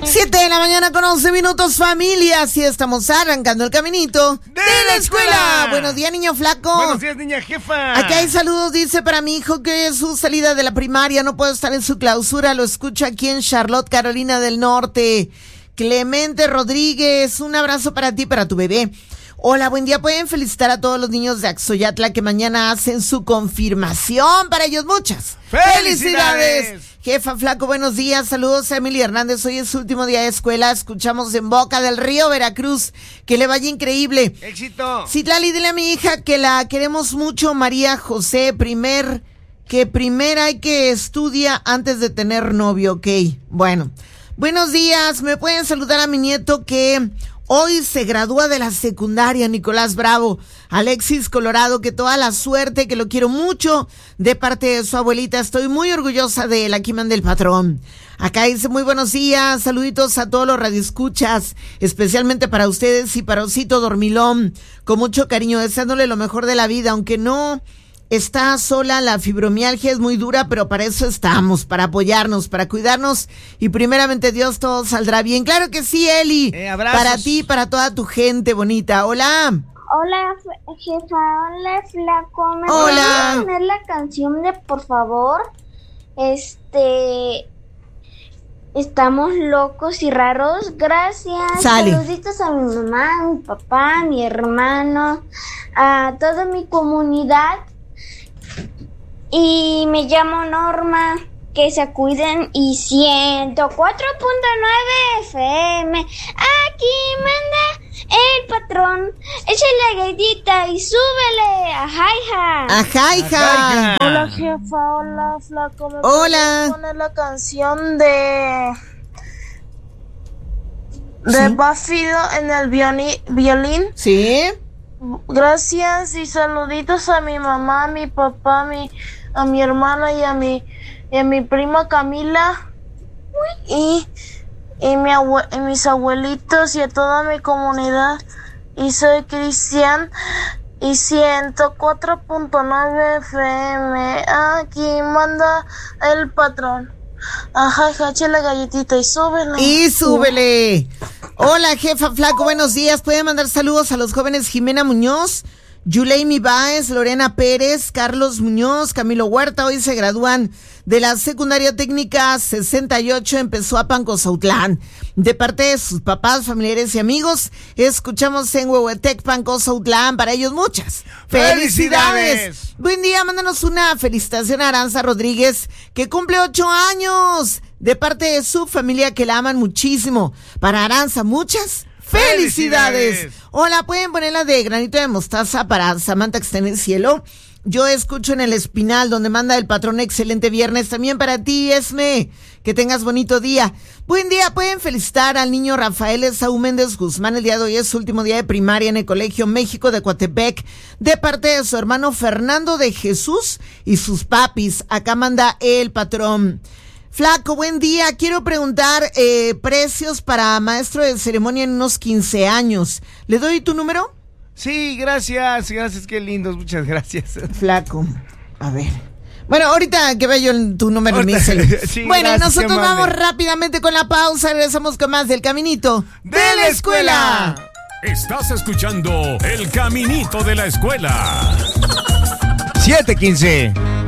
7 de la mañana con 11 minutos, familia. Así estamos arrancando el caminito de la escuela. Buenos días, niño flaco. Buenos días, niña jefa. Aquí hay saludos, dice, para mi hijo que es su salida de la primaria. No puedo estar en su clausura. Lo escucho aquí en Charlotte, Carolina del Norte. Clemente Rodríguez, un abrazo para ti, para tu bebé. Hola, buen día. Pueden felicitar a todos los niños de Axoyatla que mañana hacen su confirmación. Para ellos muchas ¡felicidades! Jefa Flaco, buenos días. Saludos a Emily Hernández. Hoy es su último día de escuela. Escuchamos en Boca del Río, Veracruz. Que le vaya increíble. ¡Éxito! Citlali, dile a mi hija que la queremos mucho. María José, primero hay que estudia antes de tener novio, ¿ok? Bueno, buenos días. ¿Me pueden saludar a mi nieto que hoy se gradúa de la secundaria, Nicolás Bravo? Alexis Colorado, que toda la suerte, que lo quiero mucho, de parte de su abuelita. Estoy muy orgullosa de él. Aquí manda el patrón. Acá dice, muy buenos días, saluditos a todos los radioescuchas, especialmente para ustedes y para Osito Dormilón, con mucho cariño, deseándole lo mejor de la vida, aunque no está sola. La fibromialgia es muy dura, pero para eso estamos, para apoyarnos, para cuidarnos, y primeramente Dios, todo saldrá bien. Claro que sí, Eli. Abrazos. Para ti, para toda tu gente bonita. Hola. Hola, jefa. Hola, Flaco. ¿Me Hola. puedes poner la canción de por favor? Estamos locos y raros. Gracias. Sale. Saluditos a mi mamá, a mi papá, a mi hermano, a toda mi comunidad. Y me llamo Norma. Que se cuiden. Y 104.9 FM. Aquí manda el patrón. Échale galletita y súbele. Ajaija. Ajaija. Hola, jefa. Hola, Flaco. ¿Me Hola. puedes poner la canción de Sí. Buffy en el violín? ¿Sí? Gracias y saluditos a mi mamá, a mi papá, a mi hermana y a mi prima Camila y mis abuelitos y a toda mi comunidad. Y soy Cristian y 104.9 FM. Aquí manda el patrón. Ajá, eche la galletita y súbele. Y súbele. Hola, jefa Flaco, buenos días. ¿Pueden mandar saludos a los jóvenes Jimena Muñoz, Yuleimi Báez, Lorena Pérez, Carlos Muñoz, Camilo Huerta? Hoy se gradúan de la secundaria técnica 68 en Pezuapan, Cozautlán. De parte de sus papás, familiares y amigos, escuchamos en Huehuetecpan, Cozautlán. Para ellos muchas ¡felicidades! Buen día, mándanos una felicitación a Aranza Rodríguez, que cumple 8 años. De parte de su familia, que la aman muchísimo. Para Aranza, muchas ¡felicidades! Hola, ¿pueden ponerla de granito de mostaza para Samantha, que está en el cielo? Yo escucho en el Espinal, donde manda el patrón. Excelente viernes. También para ti, Esme. Que tengas bonito día. Buen día. Pueden felicitar al niño Rafael Esaú Méndez Guzmán. El día de hoy es su último día de primaria en el Colegio México de Coatepec. De parte de su hermano Fernando de Jesús y sus papis. Acá manda el patrón. Flaco, buen día. Quiero preguntar precios para maestro de ceremonia en unos 15 años. ¿Le doy tu número? Sí, gracias, qué lindos, muchas gracias. Flaco, a ver. Bueno, ahorita que vea yo tu número en mi celular. Sí, bueno, gracias, nosotros amable. vamos rápidamente con la pausa. Regresamos con más del caminito de la escuela. Estás escuchando El Caminito de la Escuela. 7:15.